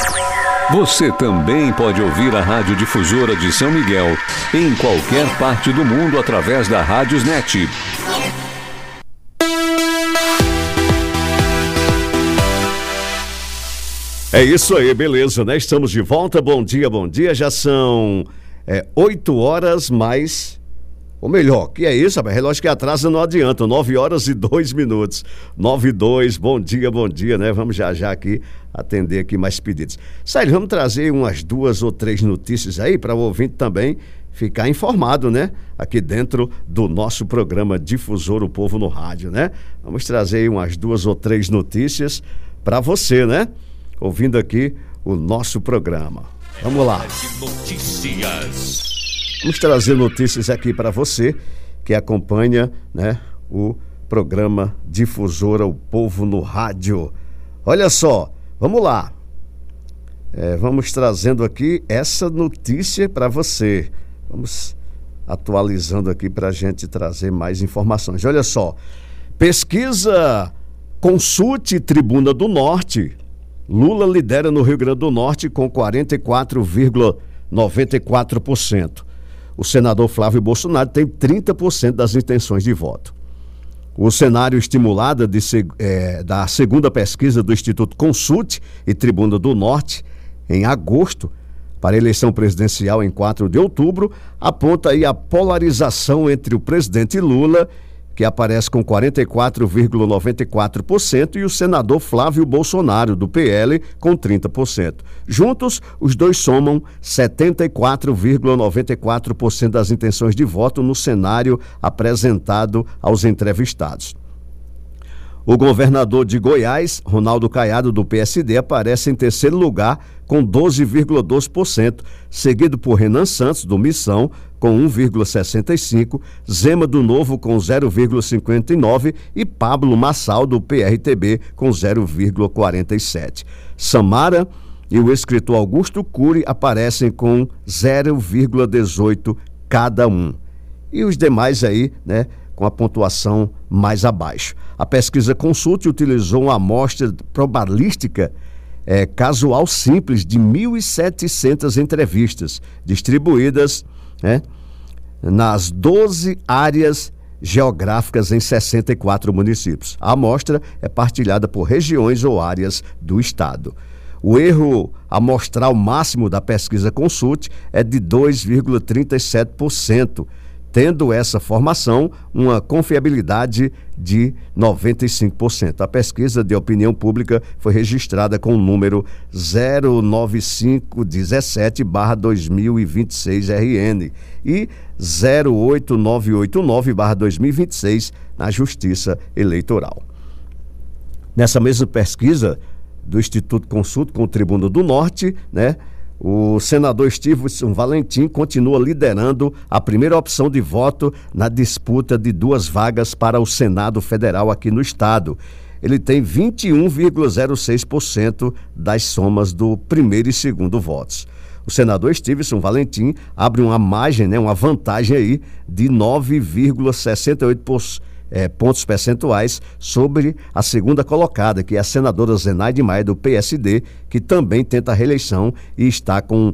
Você também pode ouvir a Rádio Difusora de São Miguel em qualquer parte do mundo através da Rádiosnet. É isso aí, beleza, né? Estamos de volta, bom dia, já são 8 horas mais, ou melhor, que é isso, rapaz? Relógio que atrasa não adianta, 9 horas e 2 minutos, 9 e 2, bom dia, né? Vamos já aqui atender aqui mais pedidos. Sério, vamos trazer umas 2 ou 3 notícias aí para o ouvinte também ficar informado, né? Aqui dentro do nosso programa Difusor, o Povo no Rádio, né? Vamos trazer aí umas 2 ou 3 notícias para você, né? Ouvindo aqui o nosso programa. Vamos lá. Vamos trazer notícias aqui para você que acompanha, né, o programa Difusora, o Povo no Rádio. Olha só, vamos lá. Vamos trazendo aqui essa notícia para você. Vamos atualizando aqui para a gente trazer mais informações. Olha só, pesquisa Consulte Tribuna do Norte. Lula lidera no Rio Grande do Norte com 44,94%. O senador Flávio Bolsonaro tem 30% das intenções de voto. O cenário estimulado da segunda pesquisa do Instituto Consulte e Tribuna do Norte, em agosto, para a eleição presidencial em 4 de outubro, aponta aí a polarização entre o presidente Lula, que aparece com 44,94%, e o senador Flávio Bolsonaro, do PL, com 30%. Juntos, os dois somam 74,94% das intenções de voto no cenário apresentado aos entrevistados. O governador de Goiás, Ronaldo Caiado, do PSD, aparece em terceiro lugar com 12,2%, seguido por Renan Santos, do Missão, com 1,65%, Zema do Novo, com 0,59% e Pablo Massal, do PRTB, com 0,47%. Samara e o escritor Augusto Cury aparecem com 0,18% cada um. E os demais aí, né, com a pontuação mais abaixo. A pesquisa Consulte utilizou uma amostra probabilística casual simples de 1.700 entrevistas, distribuídas, né, nas 12 áreas geográficas em 64 municípios. A amostra é partilhada por regiões ou áreas do estado. O erro amostral máximo da pesquisa Consulte é de 2,37%, tendo essa formação uma confiabilidade de 95%. A pesquisa de opinião pública foi registrada com o número 09517/2026 RN e 08989/2026 na Justiça Eleitoral. Nessa mesma pesquisa do Instituto Consulte com o Tribuna do Norte, né, o senador Stephenson Valentim continua liderando a primeira opção de voto na disputa de 2 vagas para o Senado Federal aqui no estado. Ele tem 21,06% das somas do primeiro e segundo votos. O senador Stephenson Valentim abre uma margem, né, uma vantagem aí de 9,68% pontos percentuais sobre a segunda colocada, que é a senadora Zenaide Maia, do PSD, que também tenta a reeleição e está com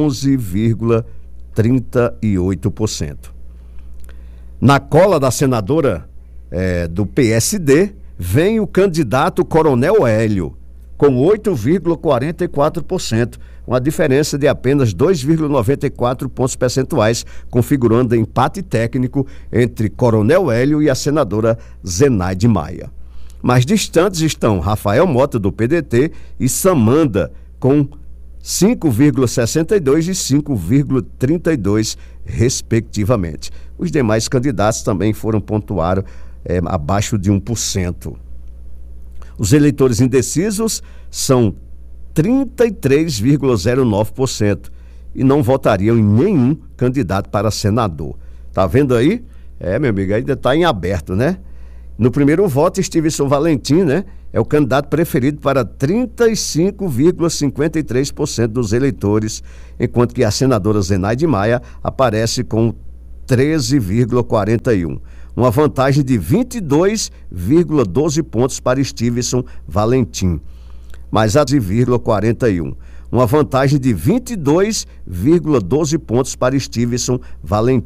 11,38%. Na cola da senadora do PSD, vem o candidato Coronel Hélio, com 8,44%, uma diferença de apenas 2,94 pontos percentuais, configurando empate técnico entre Coronel Hélio e a senadora Zenaide Maia. Mais distantes estão Rafael Mota, do PDT, e Samanda, com 5,62 e 5,32, respectivamente. Os demais candidatos também foram pontuar abaixo de 1%. Os eleitores indecisos são 33,09% e não votariam em nenhum candidato para senador. Tá vendo aí? Meu amigo, ainda está em aberto, né? No primeiro voto, Stephenson Valentim, né, é o candidato preferido para 35,53% dos eleitores, enquanto que a senadora Zenaide Maia aparece com 13,41%. Uma vantagem de 22,12 pontos para Stephenson Valentim, mais a de 0,41. uma vantagem de 22,12 pontos para Stevenson Valentim.